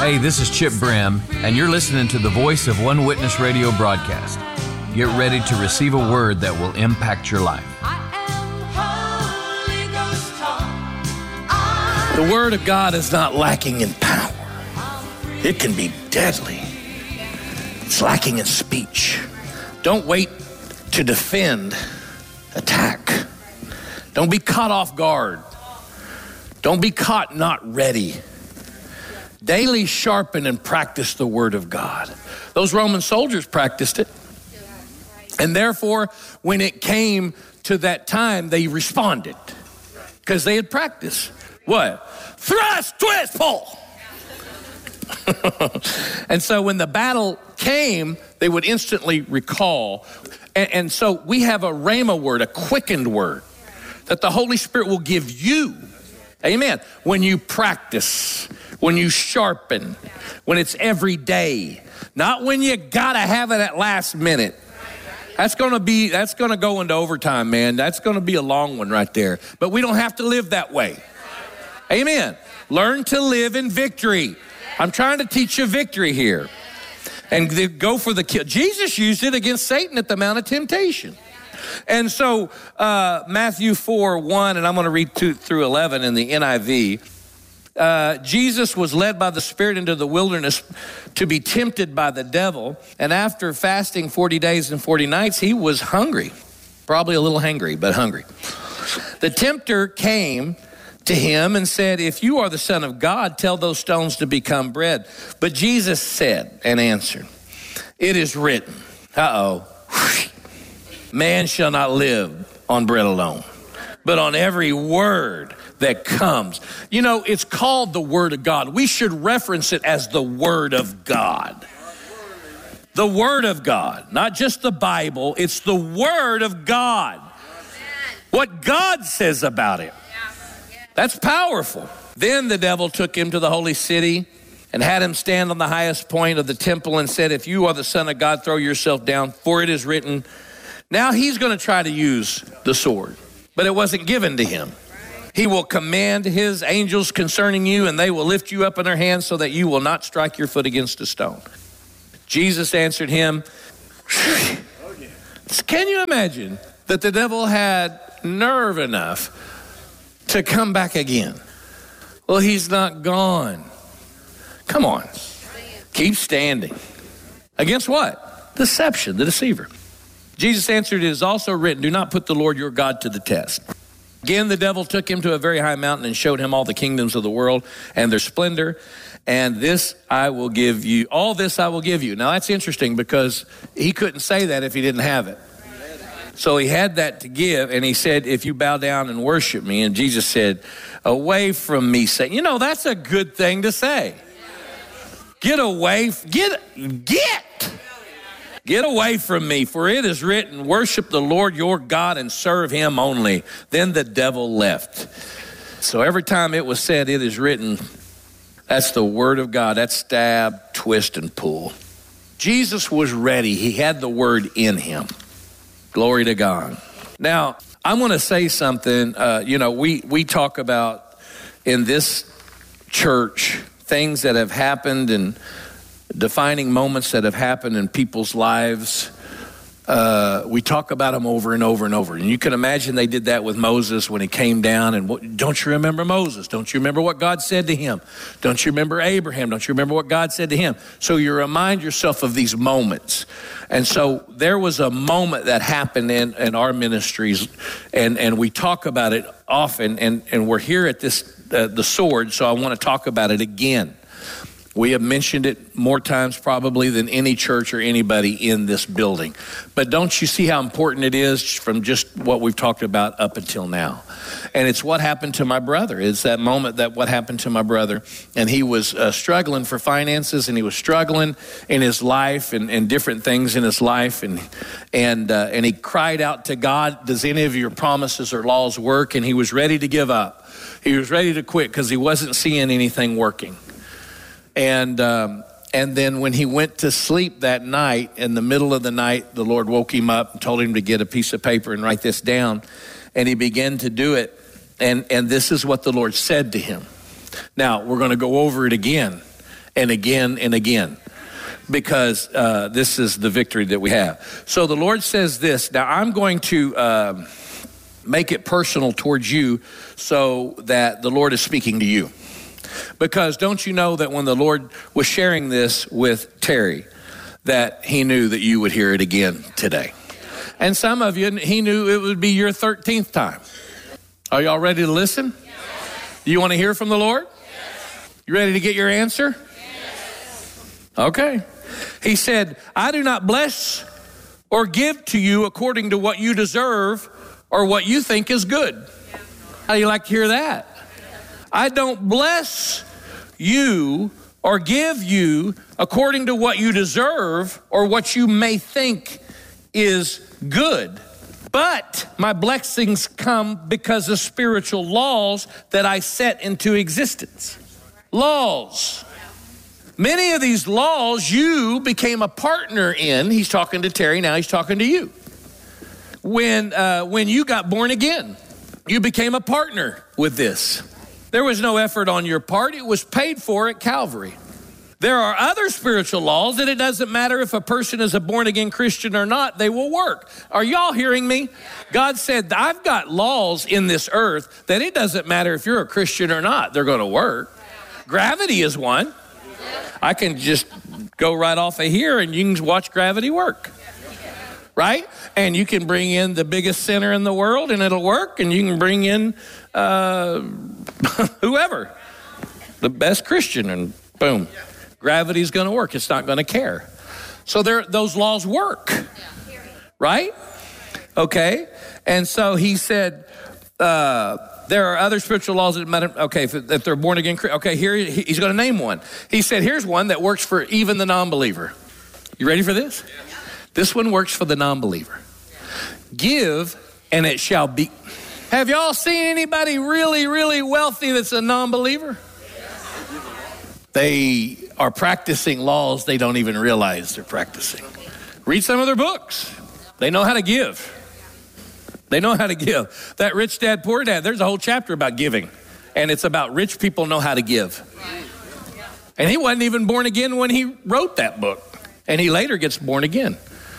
Hey, this is Chip Brim, and you're listening to the Voice of One Witness radio broadcast. Get ready to receive a word that will impact your life. The Word of God is not lacking in power. It can be deadly. It's lacking in speech. Don't wait to defend, attack. Don't be caught off guard. Don't be caught not ready. Daily sharpen and practice the Word of God. Those Roman soldiers practiced it. And therefore, when it came to that time, they responded because they had practiced. What? Thrust, twist, pull. And so when the battle came, they would instantly recall. And so we have a rhema word, a quickened word, that the Holy Spirit will give you. Amen. When you practice, when you sharpen, when it's every day, not when you gotta have it at last minute. That's gonna go into overtime, man. That's gonna be a long one right there. But we don't have to live that way. Amen. Learn to live in victory. I'm trying to teach you victory here. And go for the kill. Jesus used it against Satan at the Mount of Temptation. And so Matthew 4:1, and I'm going to read 2 through 11 in the NIV. Jesus was led by the Spirit into the wilderness to be tempted by the devil. And after fasting 40 days and 40 nights, he was hungry. Probably a little hangry, but hungry. The tempter came to him and said, "If you are the Son of God, tell those stones to become bread." But Jesus said and answered, "It is written." Man shall not live on bread alone, but on every word that comes. You know, it's called the Word of God. We should reference it as the Word of God. The Word of God, not just the Bible. It's the Word of God. What God says about it. That's powerful. Then the devil took him to the holy city and had him stand on the highest point of the temple and said, "If you are the Son of God, throw yourself down, for it is written." Now he's going to try to use the sword, but it wasn't given to him. He will command his angels concerning you, and they will lift you up in their hands so that you will not strike your foot against a stone. Jesus answered him. Can you imagine that the devil had nerve enough to come back again? Well, he's not gone. Come on. Keep standing. Against what? Deception, the deceiver. Jesus answered, "It is also written, do not put the Lord your God to the test." Again, the devil took him to a very high mountain and showed him all the kingdoms of the world and their splendor. "And this I will give you, all this I will give you." Now that's interesting because he couldn't say that if he didn't have it. So he had that to give, and he said, "If you bow down and worship me." And Jesus said, "Away from me, Satan." You know, that's a good thing to say. Get away from me, for it is written, worship the Lord your God and serve him only. Then the devil left. So every time it was said, "It is written," that's the Word of God. That's stab, twist, and pull. Jesus was ready. He had the Word in him. Glory to God. Now, I want to say something. We talk about in this church things that have happened and defining moments that have happened in people's lives. We talk about them over and over and over. And you can imagine they did that with Moses when he came down. And don't you remember Moses? Don't you remember what God said to him? Don't you remember Abraham? Don't you remember what God said to him? So you remind yourself of these moments. And so there was a moment that happened in our ministries, and we talk about it often. And we're here at this the sword, so I want to talk about it again. We have mentioned it more times probably than any church or anybody in this building. But don't you see how important it is from just what we've talked about up until now? And it's what happened to my brother. It's that moment that what happened to my brother. And he was struggling for finances, and he was struggling in his life and different things in his life. And he cried out to God, "Does any of your promises or laws work?" And he was ready to give up. He was ready to quit because he wasn't seeing anything working. And then when he went to sleep that night, in the middle of the night, the Lord woke him up and told him to get a piece of paper and write this down. And he began to do it. And this is what the Lord said to him. Now, we're going to go over it again. and again and again, because this is the victory that we have. So the Lord says this. Now I'm going to make it personal towards you so that the Lord is speaking to you. Because don't you know that when the Lord was sharing this with Terry, that he knew that you would hear it again today. And some of you, he knew it would be your 13th time. Are y'all ready to listen? Yes. Do you want to hear from the Lord? Yes. You ready to get your answer? Yes. Okay. He said, I do not bless or give to you according to what you deserve or what you think is good. Yeah. How do you like to hear that? I don't bless you or give you according to what you deserve or what you may think is good. But my blessings come because of spiritual laws that I set into existence. Laws. Many of these laws you became a partner in. He's talking to Terry, now he's talking to you. When you got born again, you became a partner with this. There was no effort on your part. It was paid for at Calvary. There are other spiritual laws that it doesn't matter if a person is a born-again Christian or not, they will work. Are y'all hearing me? God said, I've got laws in this earth that it doesn't matter if you're a Christian or not, they're going to work. Gravity is one. I can just go right off of here and you can watch gravity work. Right? And you can bring in the biggest sinner in the world and it'll work. And you can bring in whoever, the best Christian, and boom, gravity's going to work. It's not going to care. So those laws work, right? Okay. And so he said, there are other spiritual laws that matter. Okay, if they're born again. Okay, here he's going to name one. He said, here's one that works for even the non-believer. You ready for this? This one works for the non-believer. Give and it shall be. Have y'all seen anybody really, really wealthy that's a non-believer? They are practicing laws they don't even realize they're practicing. Read some of their books. They know how to give. They know how to give. That Rich Dad, Poor Dad, there's a whole chapter about giving. And it's about rich people know how to give. And he wasn't even born again when he wrote that book. And he later gets born again.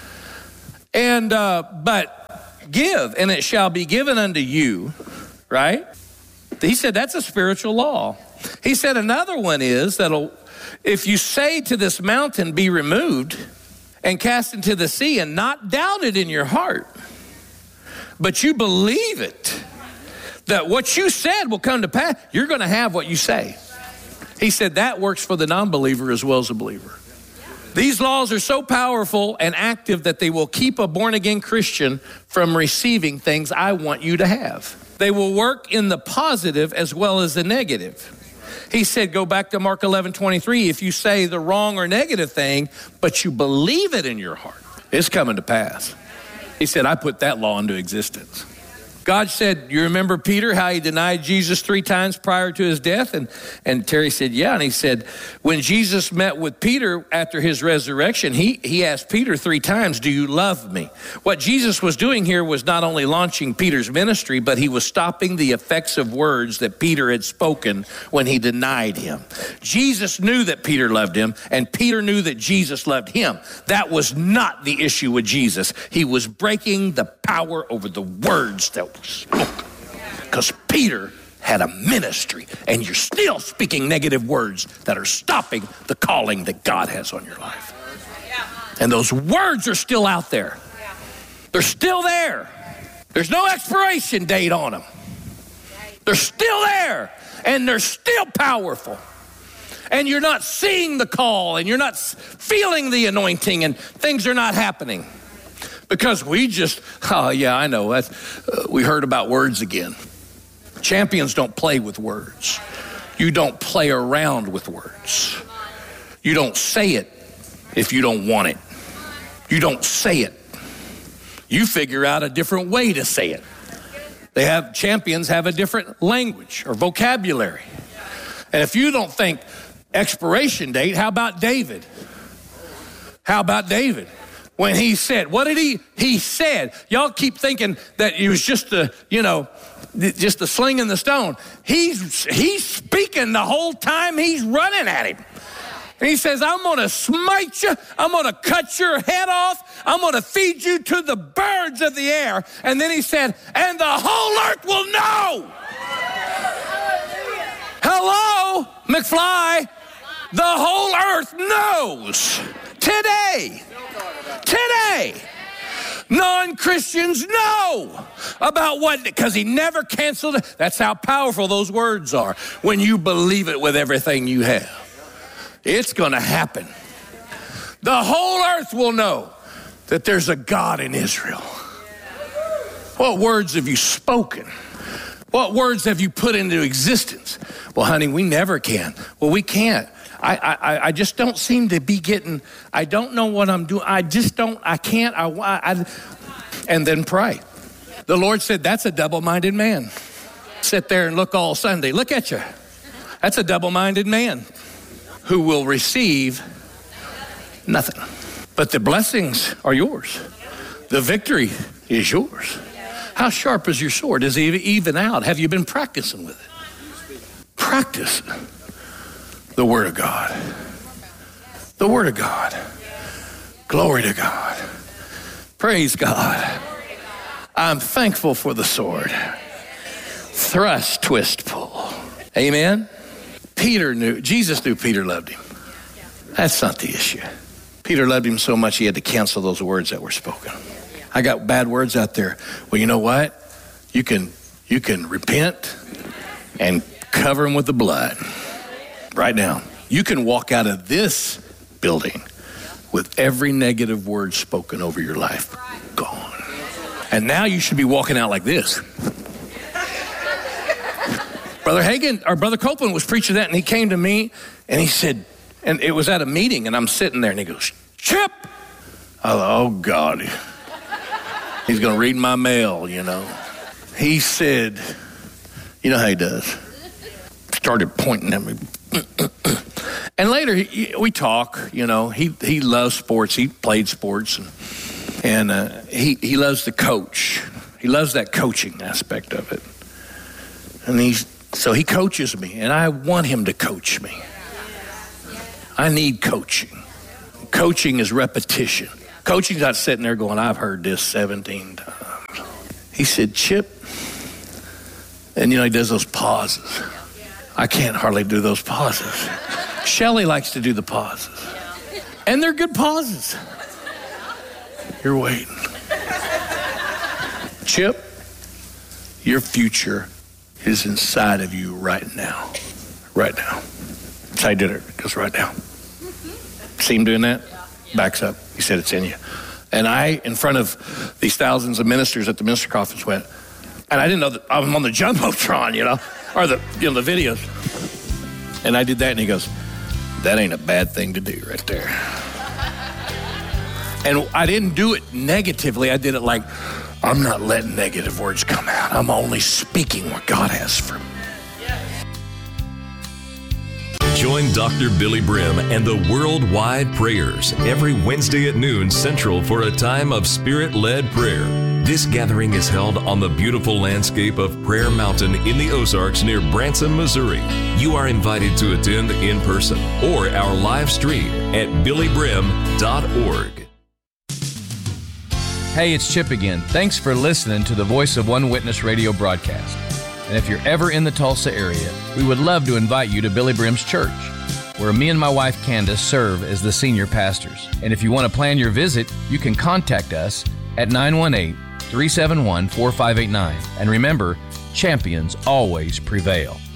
And, but give and it shall be given unto you, right? He said that's a spiritual law. He said another one is that'll, if you say to this mountain, be removed and cast into the sea and not doubt it in your heart, but you believe it, that what you said will come to pass, you're going to have what you say. He said that works for the non-believer as well as a believer. These laws are so powerful and active that they will keep a born-again Christian from receiving things I want you to have. They will work in the positive as well as the negative. He said, go back to Mark 11:23. If you say the wrong or negative thing, but you believe it in your heart, it's coming to pass. He said, I put that law into existence. God said, you remember Peter, how he denied Jesus 3 times prior to his death? And Terry said, yeah. And he said, when Jesus met with Peter after his resurrection, he asked Peter 3 times, do you love me? What Jesus was doing here was not only launching Peter's ministry, but he was stopping the effects of words that Peter had spoken when he denied him. Jesus knew that Peter loved him, and Peter knew that Jesus loved him. That was not the issue with Jesus. He was breaking the power over the words that spoke, because Peter had a ministry, and you're still speaking negative words that are stopping the calling that God has on your life. And those words are still out there. They're still there. There's no expiration date on them. They're still there, and they're still powerful. And you're not seeing the call, and you're not feeling the anointing, and things are not happening. Because we just, oh yeah, I know. We heard about words again. Champions don't play with words. You don't play around with words. You don't say it if you don't want it. You don't say it. You figure out a different way to say it. Champions have a different language or vocabulary. And if you don't think expiration date, how about David? How about David? When he said, what did he said? Y'all keep thinking that it was just the sling and the stone. He's speaking the whole time he's running at him. And he says, I'm going to smite you. I'm going to cut your head off. I'm going to feed you to the birds of the air. And then he said, and the whole earth will know. Hello, McFly. The whole earth knows today. Non-Christians know about what, because he never canceled it. That's how powerful those words are when you believe it with everything you have. It's going to happen. The whole earth will know that there's a God in Israel. What words have you spoken? What words have you put into existence? Well, honey, we never can. Well, we can't. I just don't seem to be getting, I don't know what I'm doing. I can't. And then pray. The Lord said, that's a double-minded man. Sit there and look all Sunday. Look at you. That's a double-minded man who will receive nothing. But the blessings are yours. The victory is yours. How sharp is your sword? Does it even out? Have you been practicing with it? Practice the Word of God. The Word of God. Glory to God. Praise God. I'm thankful for the sword. Thrust, twist, pull. Amen. Jesus knew Peter loved him. That's not the issue. Peter loved him so much he had to cancel those words that were spoken. I got bad words out there. Well, you know what? You can repent and cover them with the blood. Right now. You can walk out of this building with every negative word spoken over your life gone. And now you should be walking out like this. Brother Hagin, or Brother Copeland was preaching that, and he came to me and he said, and it was at a meeting, and I'm sitting there and he goes, Chip. I thought, oh God, he's going to read my mail, you know. He said, you know how he does. Started pointing at me. And later we talk, you know, he loves sports. He played sports and he loves to coach. He loves that coaching aspect of it. And so he coaches me, and I want him to coach me. I need coaching. Coaching is repetition. Coaching's not sitting there going, I've heard this 17 times. He said, Chip, and you know, he does those pauses. I can't hardly do those pauses. Shelley likes to do the pauses. And they're good pauses. You're waiting. Chip, your future is inside of you right now. Right now. That's how I did it. Goes right now. See him doing that? Backs up. He said it's in you. And I, in front of these thousands of ministers at the minister conference, went, and I didn't know that I was on the Jumbotron, you know, or the videos. And I did that, and he goes, that ain't a bad thing to do right there. And I didn't do it negatively. I did it like, I'm not letting negative words come out. I'm only speaking what God has for me. Join Dr. Billy Brim and the Worldwide Prayers every Wednesday at noon Central for a time of Spirit-led prayer. This gathering is held on the beautiful landscape of Prayer Mountain in the Ozarks near Branson, Missouri. You are invited to attend in person or our live stream at billybrim.org. Hey, it's Chip again. Thanks for listening to the Voice of One Witness radio broadcast. And if you're ever in the Tulsa area, we would love to invite you to Billy Brim's church, where me and my wife Candace serve as the senior pastors. And if you want to plan your visit, you can contact us at 918-371-4589. And remember, champions always prevail.